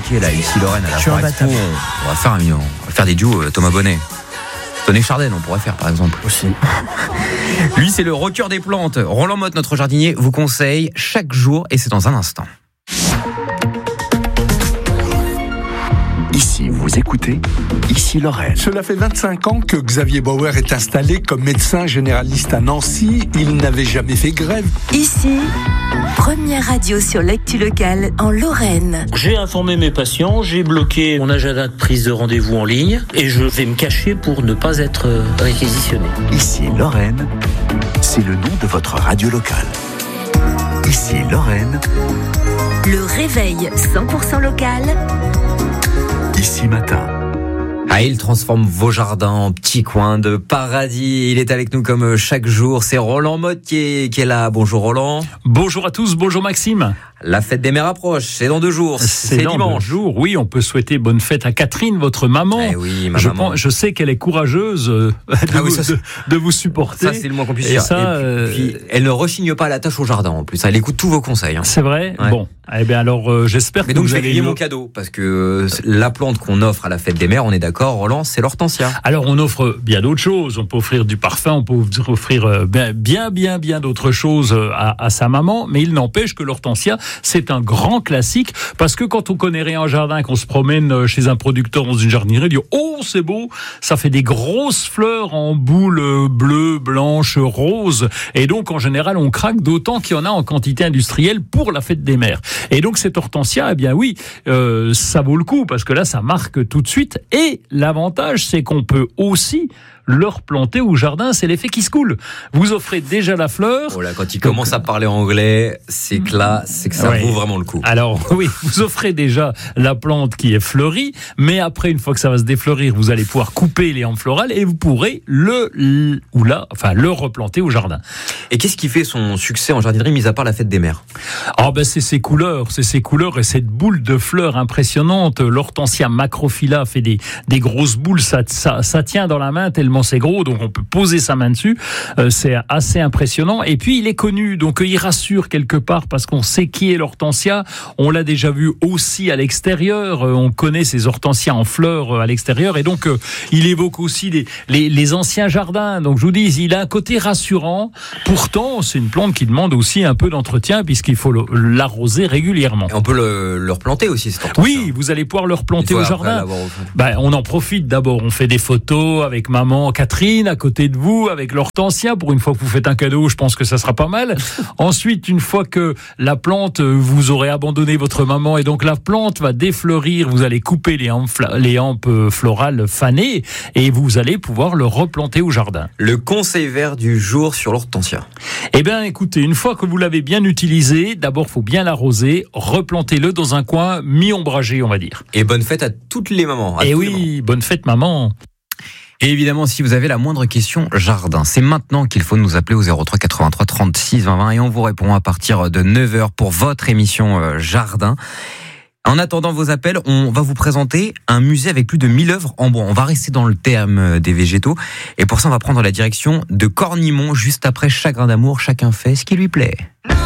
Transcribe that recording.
karaoké là, ici Lorraine à la Je suis Foire Expo. imbattable. On va faire des duos Thomas Bonnet. Tony Chardin, on pourrait faire par exemple. Aussi. Lui, c'est le rocker des plantes. Roland Motte, notre jardinier, vous conseille chaque jour et c'est dans un instant. Ici, vous écoutez, ici Lorraine. Cela fait 25 ans que Xavier Bauer est installé comme médecin généraliste à Nancy. Il n'avait jamais fait grève. Ici, première radio sur l'actu locale en Lorraine. J'ai informé mes patients, j'ai bloqué mon agenda de prise de rendez-vous en ligne et je vais me cacher pour ne pas être réquisitionné. Ici Lorraine, c'est le nom de votre radio locale. Ici Lorraine, Le réveil 100% local. ici matin. Ah, il transforme vos jardins en petits coins de paradis. Il est avec nous comme chaque jour. C'est Roland Motte qui est là. Bonjour Roland. Bonjour à tous, bonjour Maxime. La fête des mères approche. C'est dans 2 jours. C'est dans dimanche. 2 jours. Oui, on peut souhaiter bonne fête à Catherine, votre maman. Eh oui, ma maman. Je sais qu'elle est courageuse de vous supporter. Ça, c'est le moins qu'on puisse Et dire. ça, et puis, elle ne rechigne pas à la tâche au jardin en plus. Elle écoute tous vos conseils. C'est vrai. Ouais. Bon, eh bien alors j'espère Mais que donc, vous je vais allez griller mon cadeau parce que la plante qu'on offre à la fête des mères, on est d'accord, Roland, c'est l'hortensia. Alors on offre bien d'autres choses. On peut offrir du parfum, on peut offrir bien d'autres choses à sa maman. Mais il n'empêche que l'hortensia, c'est un grand classique parce que quand on connaît rien en jardin, qu'on se promène chez un producteur dans une jardinerie, on dit oh c'est beau, ça fait des grosses fleurs en boules bleues, blanches, roses. Et donc en général on craque, d'autant qu'il y en a en quantité industrielle pour la fête des mères. Et donc cette hortensia, eh bien oui, ça vaut le coup parce que là ça marque tout de suite. Et l'avantage c'est qu'on peut aussi le replanter au jardin, c'est l'effet qui se coule. Vous offrez déjà la fleur. Oh là, quand il commence à parler anglais, c'est que ça vaut vraiment le coup. Alors oui, vous offrez déjà la plante qui est fleurie, mais après, une fois que ça va se défleurir, vous allez pouvoir couper les hampes florales et vous pourrez le replanter au jardin. Et qu'est-ce qui fait son succès en jardinerie, mis à part la fête des mères? C'est ses couleurs et cette boule de fleurs impressionnante. L'hortensia macrophylla fait des grosses boules, ça tient dans la main tellement c'est gros, donc on peut poser sa main dessus. C'est assez impressionnant. Et puis il est connu, donc il rassure quelque part parce qu'on sait qui est l'hortensia. On l'a déjà vu aussi à l'extérieur. On connaît ces hortensias en fleurs à l'extérieur, et donc il évoque aussi les anciens jardins. Donc je vous dis, il a un côté rassurant. Pourtant, c'est une plante qui demande aussi un peu d'entretien puisqu'il faut l'arroser régulièrement. Et on peut le replanter aussi, cette hortensia. Oui, vous allez pouvoir le replanter au jardin. On en profite d'abord. On fait des photos avec maman Catherine à côté de vous, avec l'hortensia. Pour une fois que vous faites un cadeau, je pense que ça sera pas mal. Ensuite, une fois que la plante, vous aurez abandonné votre maman et donc la plante va défleurir, vous allez couper les hampes florales fanées et vous allez pouvoir le replanter au jardin. Le conseil vert du jour sur l'hortensia. Eh bien, écoutez, une fois que vous l'avez bien utilisé, d'abord, faut bien l'arroser, replantez-le dans un coin mi-ombragé, on va dire. Et bonne fête à toutes les mamans. Et oui, bonne fête, maman. Et évidemment, si vous avez la moindre question jardin, c'est maintenant qu'il faut nous appeler au 03 83 36 20 20 et on vous répond à partir de 9h pour votre émission jardin. En attendant vos appels, on va vous présenter un musée avec plus de 1000 œuvres en bois. On va rester dans le thème des végétaux. Et pour ça, on va prendre la direction de Cornimont, juste après Chagrin d'amour. Chacun fait ce qui lui plaît.